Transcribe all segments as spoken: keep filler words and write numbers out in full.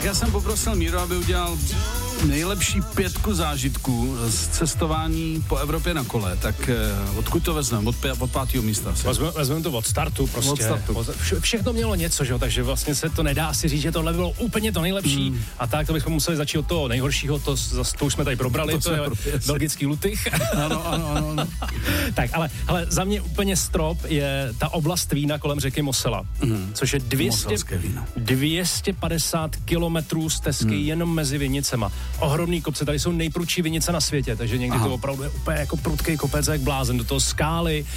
já jsem poprosil Míru, aby udělal nejlepší pětku zážitků z cestování po Evropě na kole. Tak eh, odkud to vezmeme? Od, od pátého místa. Vezmeme vezmem to od startu prostě. Od startu. Vše, všechno mělo něco, že jo, takže vlastně se to nedá si říct, že tohle bylo úplně to nejlepší. Mm. A tak to bychom museli začít od toho nejhoršího, to, to už jsme tady probrali, to, to je pro, belgický lutych. Ano, ano, ano. ano. Tak, ale, ale za mě úplně strop je ta oblast vína kolem řeky Mosela, mm. což je dvě stě padesát kilometrů stezky mm. jenom mezi vinicema. Ohromný kopce, tady jsou nejprudší vinice na světě, takže někdy Aha. to opravdu je úplně jako prudký kopec, jak blázen, do toho skály,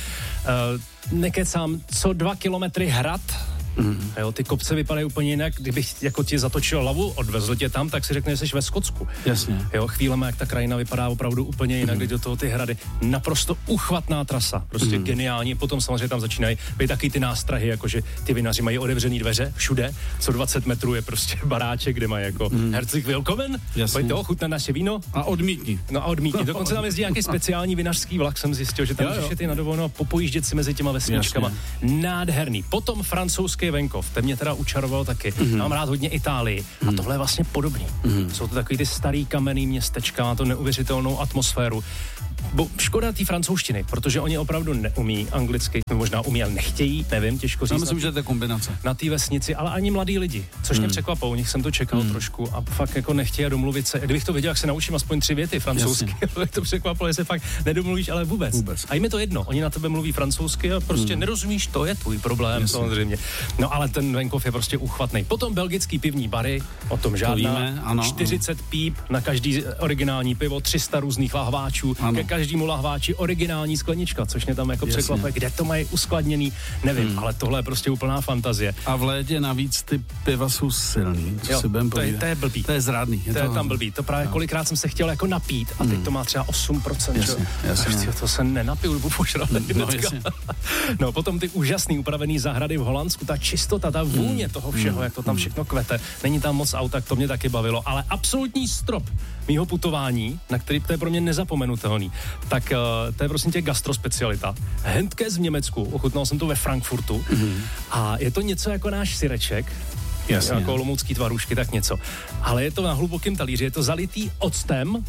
uh, nekecám, co dva kilometry hrad. Mm. Jo, ty kopce vypadají úplně jinak, kdybych jako ti zatočil hlavu, odvezl tě tam, tak si řekne, že jsi ve Skotsku. Jasně. Jo, chvílema, jak ta krajina vypadá opravdu úplně jinak, mm. když do toho ty hrady. Naprosto uchvatná trasa, prostě mm. geniální. Potom samozřejmě tam začínají být taky ty nástrahy, jakože ty vinaři mají otevřený dveře všude, co dvacet metrů je prostě baráček, kde mají jako mm. herzlich willkommen, pojďte ochutnat naše víno. A odmítni. No a odmítni. Dokonce tam jezdí nějaký speciální vinařský vlak, jsem zjistil, že tam můžeš jít na dovolenou a popojíždět si mezi těma vesničkama. Jasně. Nádherný. Potom francouzský venkov, ten mě teda učaroval taky. Mm-hmm. Mám rád hodně Itálii mm-hmm. a tohle je vlastně podobný. Mm-hmm. Jsou to takový ty starý kamenný městečka, má to neuvěřitelnou atmosféru. Bo škoda té francouzštiny, protože oni opravdu neumí anglicky, možná umí, ale nechtějí, nevím, těžko říct. Já myslím, že to je kombinace. Na té vesnici, ale ani mladí lidi, což mm. mě překvapilo, u nich jsem to čekal mm. trošku a fakt jako nechtějí domluvit se. Kdybych to věděl, jak se naučím aspoň tři věty francouzsky, to překvapilo, že se fakt nedomluvíš, ale vůbec. vůbec. A jim je to jedno, oni na tebe mluví francouzsky a prostě mm. nerozumíš, to je tvůj problém, Jasně. samozřejmě. No ale ten venkov je prostě uchvatný. Potom belgický pivní bary, o tom žádná. To víme, ano, čtyřicet ano. píp na každý originální pivo, tři sta různých lahváčů, ano. ke každému lahváči originální sklenička, což mě tam jako překvapuje, kde to mají uskladněný, nevím, hmm. ale tohle je prostě úplná fantazie. A v létě navíc ty piva jsou silný, co jo, si budem to, je, to je blbý. To je zrádný. Je to, to je tam blbý. To právě jo. kolikrát jsem se chtěl jako napít a teď hmm. to má třeba osm procent. Jasně, jasně. Tyjo, to se nenapiju, nebo požral. No, no, potom ty úžasný upravený zahrady v Holandsku, ta čistota, ta vůně hmm. toho všeho, hmm. jak to tam všechno kvete. Není tam moc auta, to mě taky bavilo, ale absolutní strop mýho putování, na který to je pro mě nezapomenutelný, tak uh, to je prostě tě gastrospecialita. Handkäse v Německu, ochutnal jsem to ve Frankfurtu mm-hmm. a je to něco jako náš syreček, Jasně. jako olomoucký tvarůžky, tak něco. Ale je to na hlubokém talíři, je to zalitý octem,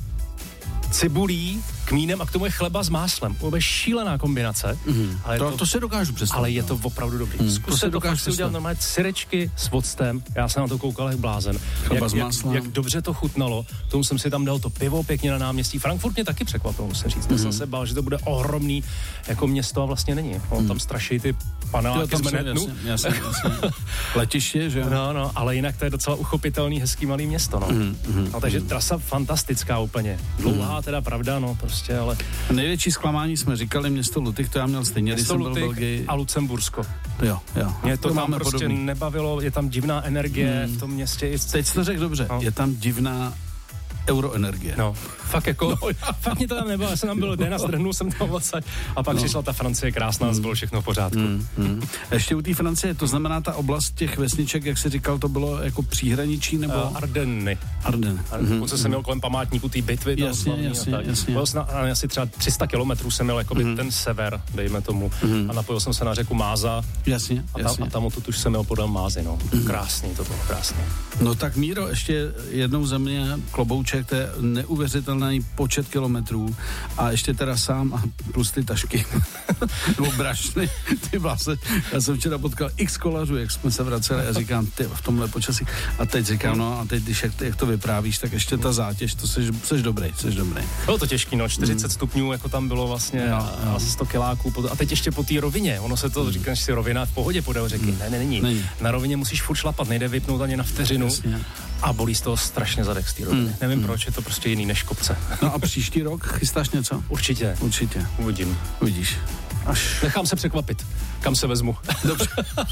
cibulí, kmínem a k tomu je chleba s máslem. To je šílená kombinace. Mm-hmm. Ale to, to, to se dokážu představit. Ale je to opravdu dobrý. Mm, Zkus to, to fakt si udělat normálně syrečky s octem. Já jsem na to koukal jak blázen. Chleba jak, s máslem. Jak, jak dobře to chutnalo. K tomu jsem si tam dal to pivo pěkně na náměstí. Frankfurt mě taky překvapil, musím říct. Mm-hmm. Já jsem se bál, že to bude ohromný jako město a vlastně není. On mm. tam straší ty paneláky z Manhattanu. Jasně, jasně. Letiště, že jo? No, no, ale jinak to je docela uchopitelný, hezký malý město, no. Mm-hmm. No, takže trasa fantastická úplně. Dlouhá mm. teda pravda, no prostě, ale největší zklamání jsme říkali město Lutych, to já měl stejně, když jsem byl v Belgii. A Lucembursko. Jo, jo. Mě to, to tam prostě podobný. nebavilo, je tam divná energie hmm. v tom městě. Teď jsi to řekl dobře, no. je tam divná euroenergie. No, fakt jako, no, fakt mě to tam nebylo, já jsem tam byl den a strhnul jsem tam vlastně a pak no. přišla ta Francie krásná, mm. bylo všechno v pořádku. Mm, mm. Ještě u té Francie, to znamená ta oblast těch vesniček, jak jsi říkal, to bylo jako příhraničí nebo? Uh, Ardenny. Ardenny. Mm. Co jsem měl kolem památníku té bitvy. Jasně, jasně, jasně. Byl jsem na, asi třeba tři sta kilometrů jsem měl jakoby mm. ten sever, dejme tomu, mm. a napojil jsem se na řeku Máza. Jasně, a tam, jasně. A tam odtud už jsem měl podal Mázy, no. Mm. Krásný, to bylo krásný. No tak Míro, ještě jednou ze mě klobouček, to je neuvěřitelný počet kilometrů a ještě teda sám a plus ty tašky nebo brašny, ty vlastně, já jsem včera potkal x kolařů, jak jsme se vraceli a říkám, ty v tomhle počasí a teď říkám, no a teď, když jak, jak to vyprávíš, tak ještě ta zátěž, to seš, seš dobrý, seš dobrý. Bylo to těžký, no, čtyřicet mm. stupňů, jako tam bylo vlastně no, a, no. asi sto kiláků a teď ještě po té rovině, ono se to, mm. říkáš si rovina v pohodě podél řeky, mm. ne, ne, není. není. Na rovině musíš furt šlapat, nejde vypnout ani na vteřinu. Jasně. A bolí z toho strašně zadek z té roviny. Mm. Nevím mm. proč, je to prostě jiný než kopce. No a příští rok chystáš něco? Určitě. Určitě. Uvidím. Uvidíš. Až... Nechám se překvapit. Kam se vezmu? Dobře.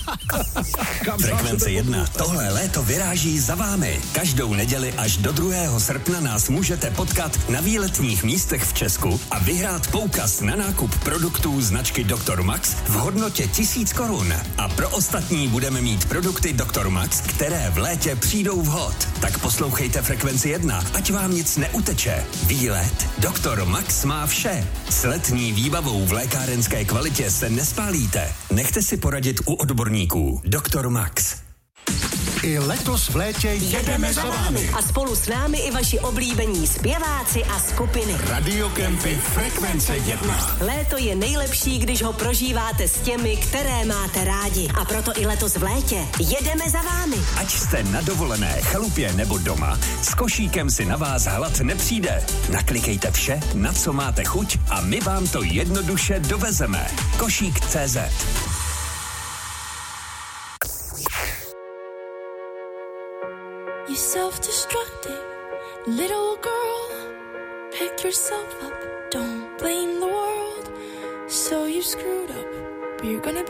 Frekvence jedna. Tohle léto vyráží za vámi. Každou neděli až do druhého srpna nás můžete potkat na výletních místech v Česku a vyhrát poukaz na nákup produktů značky doktor Max v hodnotě tisíc korun. A pro ostatní budeme mít produkty doktor Max, které v létě přijdou vhod. Tak poslouchejte Frekvenci jedna, ať vám nic neuteče. Výlet doktor Max má vše. S letní výbavou v lékárenské kvalitě se nespálíte. Nechte si poradit u odborníků. doktor Max. I letos v létě jedeme za vámi. A spolu s námi i vaši oblíbení zpěváci a skupiny. Radiokempy Frekvence jedna. Léto je nejlepší, když ho prožíváte s těmi, které máte rádi. A proto i letos v létě jedeme za vámi. Ať jste na dovolené, chalupě nebo doma, s košíkem si na vás hlad nepřijde. Naklikejte vše, na co máte chuť a my vám to jednoduše dovezeme. Košík tečka cé zet. You self-destructive little girl, pick yourself up, don't blame the world. So you screwed up, but you're gonna